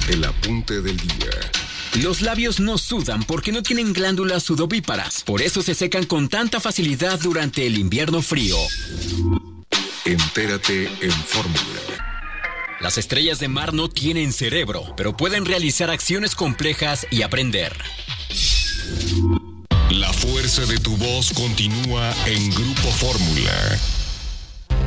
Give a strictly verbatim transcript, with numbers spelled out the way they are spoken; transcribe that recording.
El apunte del día. Los labios no sudan porque no tienen glándulas sudovíparas. Por eso se secan con tanta facilidad durante el invierno frío. Entérate en Fórmula. Las estrellas de mar no tienen cerebro, pero pueden realizar acciones complejas y aprender. La fuerza de tu voz continúa en Grupo Fórmula.